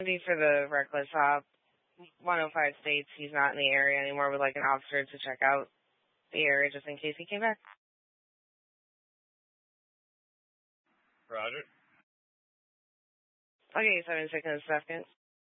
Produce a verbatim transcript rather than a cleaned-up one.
Maybe for the reckless hop. one oh five states he's not in the area anymore, would like an officer to check out the area just in case he came back. Roger. Okay, seven seconds, second.